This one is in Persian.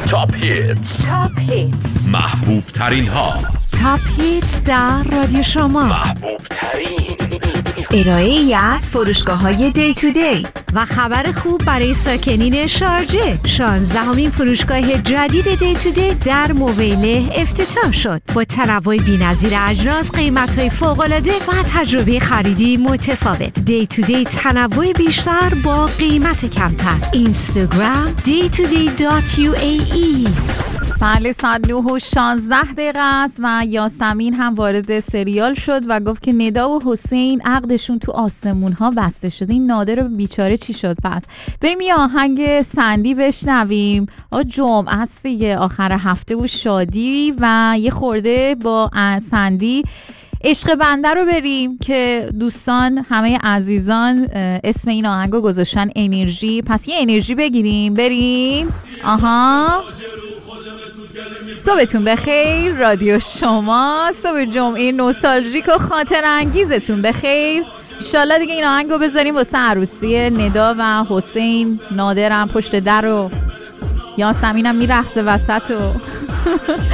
تاپ هیتز محبوب ترین ها. تاپ هیتز در رادیو شما. محبوب ترین ارائه‌ای از فروشگاه‌های دی تو دی و خبر خوب برای ساکنین شارجه. 16مین فروشگاه جدید دی تو دی در مویله افتتاح شد با تنوع بی‌نظیر اجناس، قیمت‌های فوق‌العاده و تجربه خریدی متفاوت. دی تو دی تنوع بیشتر با قیمت کمتر. اینستاگرام day2day.uae. بله، ساعت 9:16 است و یاسمین هم وارد سریال شد و گفت که ندا و حسین عقدشون تو آسمون ها بسته شده. این نادر و بیچاره چی شد پس؟ بریم یه آهنگ سندی بشنویم. جمعه است دیگه، آخر هفته و شادی و یه خورده با سندی عشق بنده رو بریم که دوستان همه عزیزان اسم این آهنگو گذاشتن انرژی. پس یه انرژی بگیریم بریم. آها، صبحتون بخیر. رادیو شما، صبح جمعه نوستالژیک و خاطر انگیزتون بخیر. انشالله دیگه این آهنگو بذاریم واسه عروسی ندا و حسین. نادرم پشت در و یاسمینم میرقصه وسط و